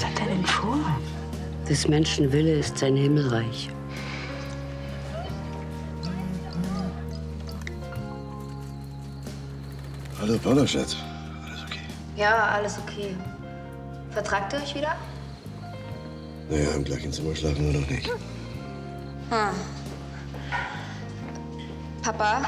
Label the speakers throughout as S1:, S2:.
S1: Was hat er denn vor?
S2: Des Menschen Wille ist sein Himmelreich.
S3: Hallo, Paula, Schatz. Alles okay?
S4: Ja, alles okay. Vertragt ihr euch wieder?
S3: Naja, im gleichen Zimmer schlafen wir noch nicht.
S4: Hm. Papa?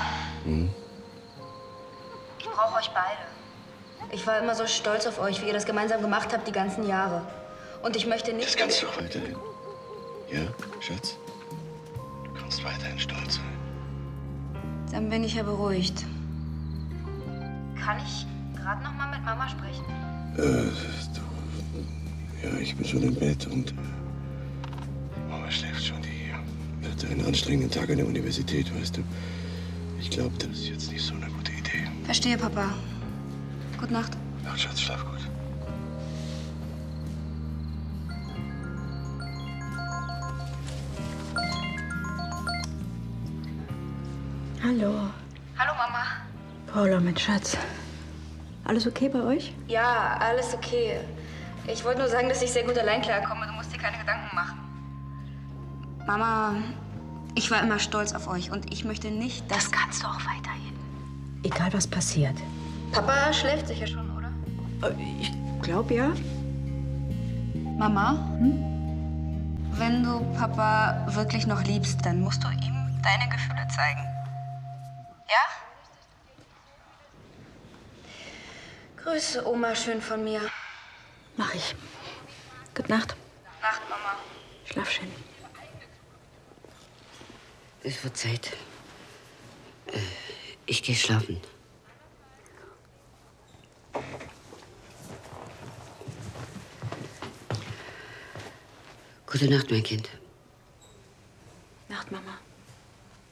S4: Ich brauche euch beide. Ich war immer so stolz auf euch, wie ihr das gemeinsam gemacht habt die ganzen Jahre. Und ich möchte nicht...
S3: Das kannst du auch weiterhin. Ja, Schatz? Du kannst weiterhin stolz sein.
S4: Dann bin ich ja beruhigt. Kann ich gerade noch mal mit Mama sprechen?
S3: Ja, ich bin schon im Bett und Mama schläft schon. Die hatte einen anstrengenden Tag an der Universität, weißt du. Ich glaube, das ist jetzt nicht so eine gute Idee.
S4: Verstehe, Papa. Gute Nacht.
S3: Nacht, Schatz, schlaf gut.
S1: Hallo.
S4: Hallo, Mama.
S1: Paula, mein Schatz. Alles okay bei euch?
S4: Ja, alles okay. Ich wollte nur sagen, dass ich sehr gut allein klarkomme. Du musst dir keine Gedanken machen. Mama, ich war immer stolz auf euch und ich möchte nicht, dass...
S1: Das kannst du auch weiterhin. Egal, was passiert.
S4: Papa schläft sicher schon, oder?
S1: Ich glaube ja.
S4: Mama, wenn du Papa wirklich noch liebst, dann musst du ihm deine Gefühle zeigen. Ja? Grüße Oma schön von mir.
S1: Mach ich. Gute Nacht.
S4: Nacht, Mama.
S1: Schlaf schön.
S2: Es wird Zeit. Ich gehe schlafen. Gute Nacht, mein Kind.
S1: Nacht, Mama.